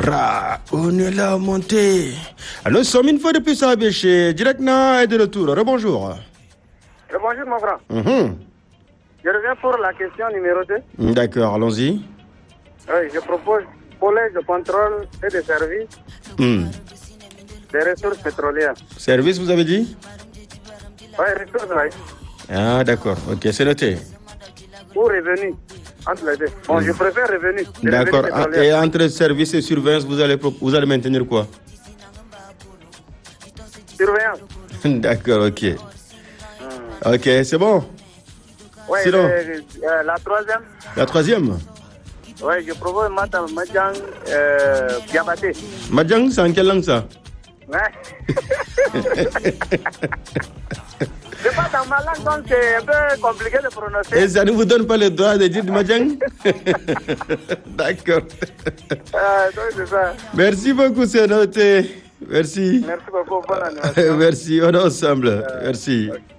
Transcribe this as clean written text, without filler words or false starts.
On est là, monté. Alors, nous sommes une fois de plus à Béché. Direct et de retour. Rebonjour. Rebonjour, mon grand. Je reviens pour la question numéro 2. D'accord, allons-y. Oui, je propose collège de contrôle et de service des ressources pétrolières. Service, vous avez dit? Oui, ressources, oui. Ah, d'accord. Ok, c'est noté. Ou revenu, entre les deux. Bon, je préfère revenu. D'accord. Et entre service et surveillance, vous allez maintenir quoi? Surveillance. D'accord, ok. Ok, c'est bon? Oui, sinon, la troisième. La troisième? Oui, je propose Madjang Diabaté. Madjang, c'est en quelle langue ça? Ouais. C'est pas dans ma langue, donc c'est un peu compliqué de prononcer. Et ça ne vous donne pas le droit de dire Madjang? D'accord. Donc c'est ça. Merci beaucoup, c'est noté. Merci. Merci beaucoup, bonne année. Merci, on est ensemble. Merci. Okay.